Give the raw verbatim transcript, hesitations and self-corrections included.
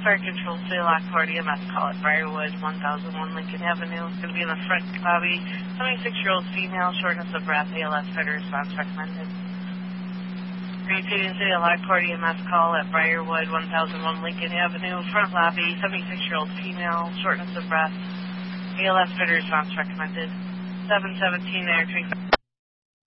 Fire Control, City Lockport, E M S call at Briarwood, one thousand one Lincoln Avenue. It's going to be in the front lobby. seventy-six-year-old female, shortness of breath, A L S, better response recommended. Repeating City Lockport, E M S call at Briarwood, one thousand one Lincoln Avenue, front lobby, seventy-six-year-old female, shortness of breath, A L S, better response recommended. seven seventeen, Air Tree.